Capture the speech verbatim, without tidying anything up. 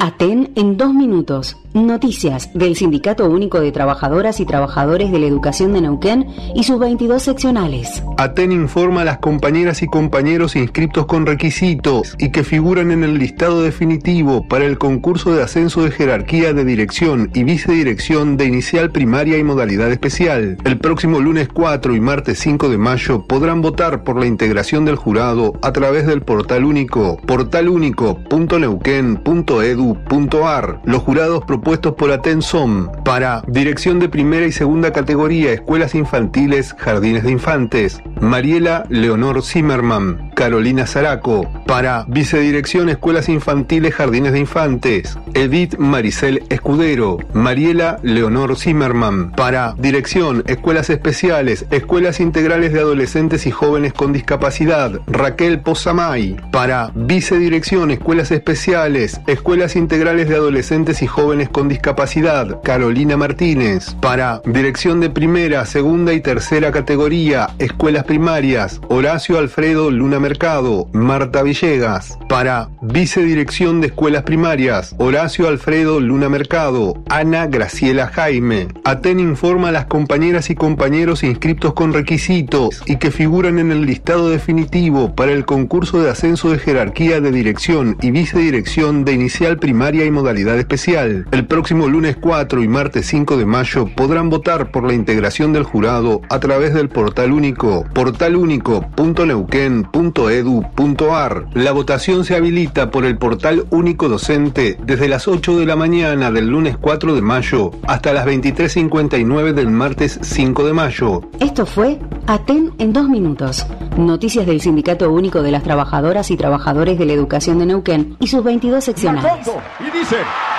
Aten en dos minutos. Noticias del Sindicato Único de Trabajadoras y Trabajadores de la Educación de Neuquén y sus veintidós seccionales. Aten informa a las compañeras y compañeros inscriptos con requisitos y que figuran en el listado definitivo para el concurso de ascenso de jerarquía de dirección y vicedirección de inicial primaria y modalidad especial. El próximo lunes cuatro y martes cinco de mayo podrán votar por la integración del jurado a través del portal único, portal único punto neuquén punto edu punto ar. Los jurados propuestos por Aten son: para Dirección de Primera y Segunda Categoría, Escuelas Infantiles, Jardines de Infantes, Mariela Leonor Zimmerman, Carolina Zaraco. Para Vicedirección, Escuelas Infantiles, Jardines de Infantes, Edith Maricel Escudero, Mariela Leonor Zimmerman. Para Dirección, Escuelas Especiales, Escuelas Integrales de Adolescentes y Jóvenes con Discapacidad, Raquel Pozamay. Para Vicedirección, Escuelas Especiales, Escuelas Integrales de Adolescentes y Jóvenes con Discapacidad, Carolina Martínez. Para Dirección de Primera, Segunda y Tercera Categoría, Escuelas Primarias, Horacio Alfredo Luna Mercado, Marta Villegas. Para Vicedirección de Escuelas Primarias, Horacio Alfredo Luna Mercado, Ana Graciela Jaime. Aten informa a las compañeras y compañeros inscriptos con requisitos y que figuran en el listado definitivo para el concurso de ascenso de jerarquía de dirección y vicedirección de inicial primaria y modalidad especial. El próximo lunes cuatro y martes cinco de mayo podrán votar por la integración del jurado a través del portal único, portal único punto neuquén punto edu punto ar. La votación se habilita por el portal único docente desde las ocho de la mañana del lunes cuatro de mayo hasta las veintitrés cincuenta y nueve del martes cinco de mayo. Esto fue Aten en dos minutos. Noticias del Sindicato Único de las Trabajadoras y Trabajadores de la Educación de Neuquén y sus veintidós seccionales. Y dice...